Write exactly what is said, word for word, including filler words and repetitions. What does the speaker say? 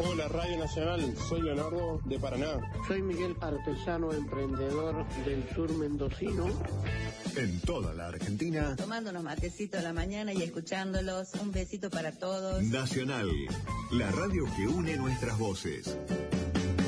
Hola, Radio Nacional, soy Leonardo de Paraná. Soy Miguel, artesano emprendedor del sur mendocino. En toda la Argentina, tomando unos matecitos a la mañana y escuchándolos. Un besito para todos. Nacional, la radio que une nuestras voces.